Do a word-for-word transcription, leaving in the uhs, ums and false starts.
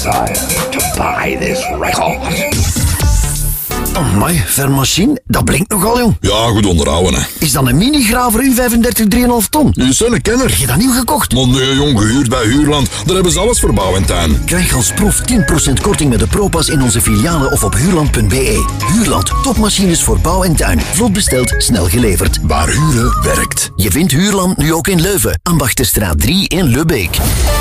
desire to buy this record. Amai, Vermachine, dat blinkt nogal, jong. Ja, goed onderhouden, hè. Is dat een mini-graver U vijfendertig drie komma vijf ton? Je zijn een kenner. Heb je dat nieuw gekocht? Maar nee, jong, gehuurd bij Huurland. Daar hebben ze alles voor bouw en tuin. Krijg als proef tien procent korting met de Propas in onze filialen of op huurland punt b e. Huurland, topmachines voor bouw en tuin. Vlot besteld, snel geleverd. Waar huren werkt. Je vindt Huurland nu ook in Leuven. Ambachterstraat drie in Lubbeek.